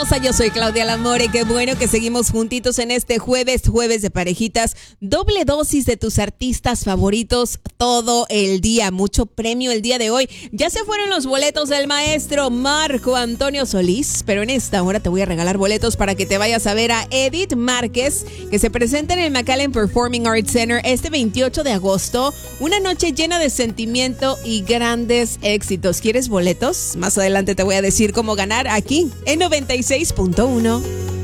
hermosa, yo soy Claudia Lamore. Qué bueno que seguimos juntitos en este jueves de parejitas. Doble dosis de tus artistas favoritos todo el día. Mucho premio el día de hoy. Ya se fueron los boletos del maestro Marco Antonio Solís, pero en esta hora te voy a regalar boletos para que te vayas a ver a Edith Márquez, que se presenta en el McAllen Performing Arts Center este 28 de agosto. Una noche llena de sentimiento y grandes éxitos. ¿Quieres boletos? Más adelante te voy a decir cómo ganar aquí en 96.1.